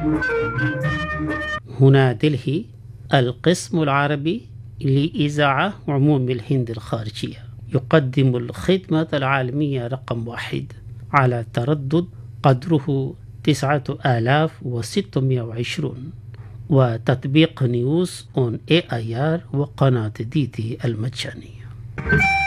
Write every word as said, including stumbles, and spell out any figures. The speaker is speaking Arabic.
هنا دلهي، القسم العربي لإذاعة عموم الهند الخارجية، يقدم الخدمة العالمية رقم واحد على تردد قدره تسعة آلاف وستمائة وعشرين، وتطبيق نيوز اون اي اي ار وقناة دي دي المجانية.